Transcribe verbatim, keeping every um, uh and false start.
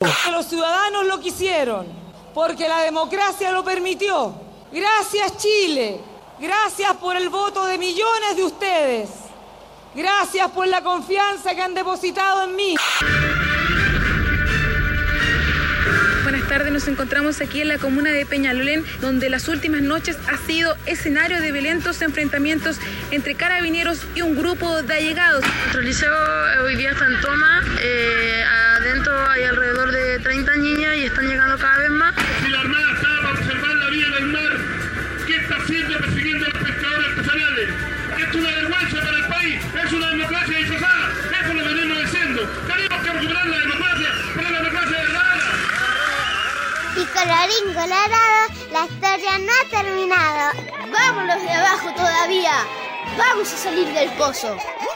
Los ciudadanos lo quisieron, porque la democracia lo permitió. Gracias, Chile. Gracias por el voto de millones de ustedes. Gracias por la confianza que han depositado en mí. Buenas tardes, nos encontramos aquí en la comuna de Peñalolén, donde las últimas noches ha sido escenario de violentos enfrentamientos entre carabineros y un grupo de allegados. Nuestro liceo hoy día está en toma, eh, adentro hay alrededor de treinta niñas y están llegando cada vez más. Si la Armada está para observar la vía del mar, ¿qué está haciendo persiguiendo a los pescadores artesanales? Esto es una vergüenza para el país, es una democracia disfrazada, eso es lo que venimos diciendo. Tenemos que recuperar la democracia, pero la democracia verdadera. Y colorín colorado, la historia no ha terminado. ¡Vámonos de abajo todavía! ¡Vamos a salir del pozo!